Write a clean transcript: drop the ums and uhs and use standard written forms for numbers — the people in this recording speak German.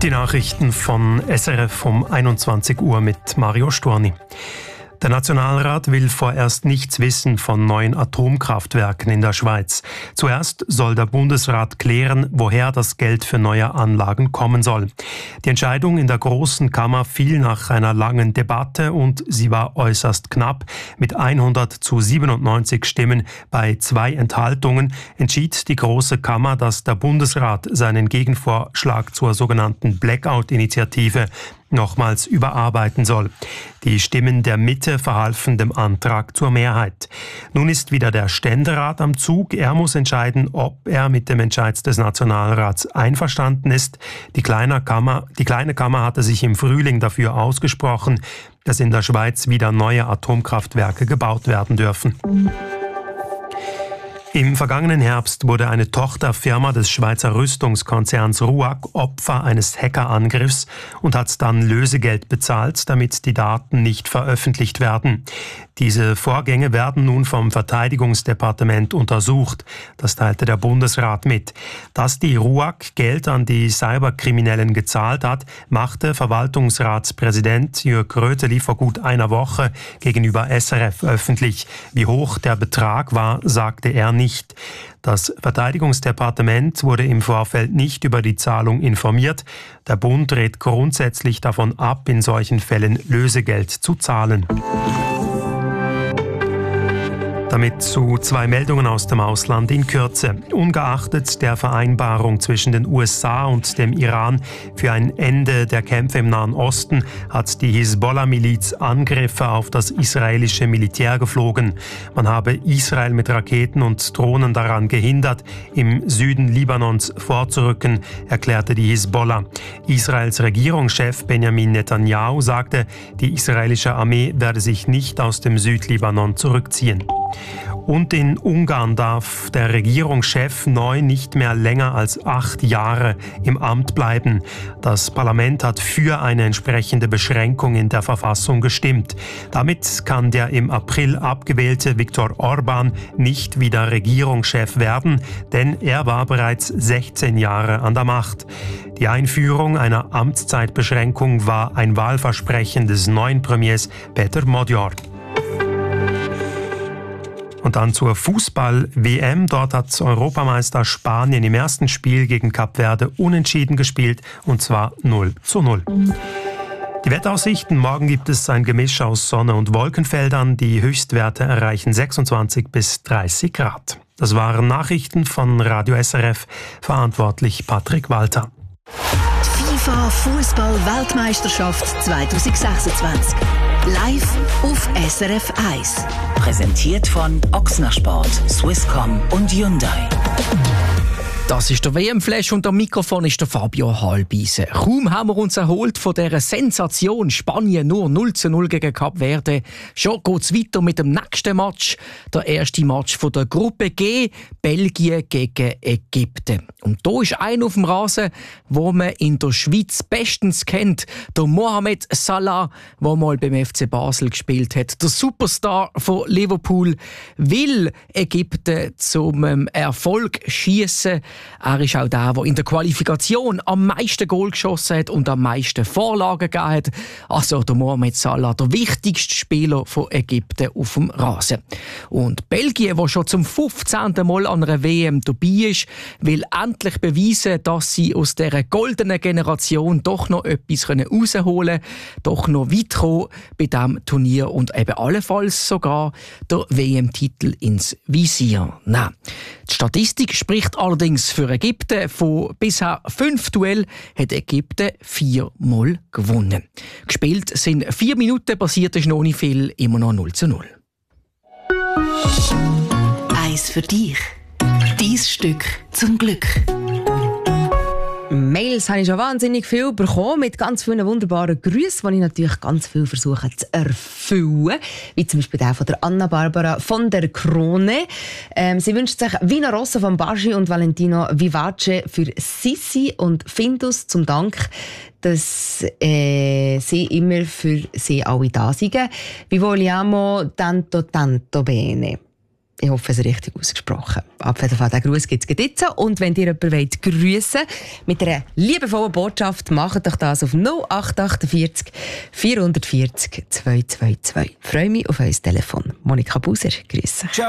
Die Nachrichten von SRF um 21 Uhr mit Mario Storni. Der Nationalrat will vorerst nichts wissen von neuen Atomkraftwerken in der Schweiz. Zuerst soll der Bundesrat klären, woher das Geld für neue Anlagen kommen soll. Die Entscheidung in der Großen Kammer fiel nach einer langen Debatte und sie war äußerst knapp. Mit 100:97 Stimmen bei 2 Enthaltungen entschied die Große Kammer, dass der Bundesrat seinen Gegenvorschlag zur sogenannten Blackout-Initiative nochmals überarbeiten soll. Die Stimmen der Mitte verhalfen dem Antrag zur Mehrheit. Nun ist wieder der Ständerat am Zug. Er muss entscheiden, ob er mit dem Entscheid des Nationalrats einverstanden ist. Die kleine Kammer hatte sich im Frühling dafür ausgesprochen, dass in der Schweiz wieder neue Atomkraftwerke gebaut werden dürfen. Im vergangenen Herbst wurde eine Tochterfirma des Schweizer Rüstungskonzerns RUAG Opfer eines Hackerangriffs und hat dann Lösegeld bezahlt, damit die Daten nicht veröffentlicht werden. Diese Vorgänge werden nun vom Verteidigungsdepartement untersucht. Das teilte der Bundesrat mit. Dass die RUAG Geld an die Cyberkriminellen gezahlt hat, machte Verwaltungsratspräsident Jürg Röteli vor gut einer Woche gegenüber SRF öffentlich. Wie hoch der Betrag war, sagte er nicht. Das Verteidigungsdepartement wurde im Vorfeld nicht über die Zahlung informiert. Der Bund rät grundsätzlich davon ab, in solchen Fällen Lösegeld zu zahlen. Damit zu 2 Meldungen aus dem Ausland in Kürze. Ungeachtet der Vereinbarung zwischen den USA und dem Iran für ein Ende der Kämpfe im Nahen Osten hat die Hisbollah-Miliz Angriffe auf das israelische Militär geflogen. Man habe Israel mit Raketen und Drohnen daran gehindert, im Süden Libanons vorzurücken, erklärte die Hisbollah. Israels Regierungschef Benjamin Netanyahu sagte, die israelische Armee werde sich nicht aus dem Südlibanon zurückziehen. Und in Ungarn darf der Regierungschef neu nicht mehr länger als 8 Jahre im Amt bleiben. Das Parlament hat für eine entsprechende Beschränkung in der Verfassung gestimmt. Damit kann der im April abgewählte Viktor Orbán nicht wieder Regierungschef werden, denn er war bereits 16 Jahre an der Macht. Die Einführung einer Amtszeitbeschränkung war ein Wahlversprechen des neuen Premiers Peter Modjor. Und dann zur Fußball-WM. Dort hat Europameister Spanien im ersten Spiel gegen Kap Verde unentschieden gespielt, und zwar 0:0. Die Wetteraussichten: Morgen gibt es ein Gemisch aus Sonne und Wolkenfeldern. Die Höchstwerte erreichen 26 bis 30 Grad. Das waren Nachrichten von Radio SRF, verantwortlich Patrick Walter. FIFA Fußball-Weltmeisterschaft 2026. Live auf SRF 1. Präsentiert von Ochsner Sport, Swisscom und Hyundai. Das ist der WM-Flash und am Mikrofon ist der Fabio Halbise. Kaum haben wir uns erholt von dieser Sensation Spanien nur 0:0 gegen Kap Verde. Schon geht es weiter mit dem nächsten Match. Der erste Match von der Gruppe G, Belgien gegen Ägypten. Und da ist einer auf dem Rasen, wo man in der Schweiz bestens kennt. Der Mohamed Salah, der mal beim FC Basel gespielt hat. Der Superstar von Liverpool will Ägypten zum Erfolg schiessen. Er ist auch der in der Qualifikation am meisten Goal geschossen hat und am meisten Vorlagen gegeben hat. Also der Mohamed Salah, der wichtigste Spieler von Ägypten auf dem Rasen. Und Belgien, das schon zum 15. Mal an einer WM dabei ist, will endlich beweisen, dass sie aus dieser goldenen Generation doch noch etwas rausholen können, doch noch weit kommen bei diesem Turnier und eben allenfalls sogar der WM-Titel ins Visier nehmen. Die Statistik spricht allerdings für Ägypten. Von bisher 5 Duellen hat Ägypten 4-mal gewonnen. Gespielt sind 4 Minuten, passiert ist noch nicht viel, immer noch 0:0. Eins für dich. Dein Stück zum Glück. Mails habe ich schon wahnsinnig viel bekommen, mit ganz vielen wunderbaren Grüßen, die ich natürlich ganz viel versuche zu erfüllen. Wie zum Beispiel der von der Anna-Barbara von der Krone. Sie wünscht sich Vino Rosso von Baschi und Valentino Vivace für Sissi und Findus zum Dank, dass sie immer für sie alle da sind. Vi vogliamo tanto tanto bene. Ich hoffe, es ist richtig ausgesprochen. Auf jeden Fall, den Gruß gibt es jetzt. Und wenn ihr jemanden grüssen wollt, mit einer liebevollen Botschaft, macht euch das auf 0848 440 222. Ich freue mich auf euer Telefon. Monika Buser, grüße.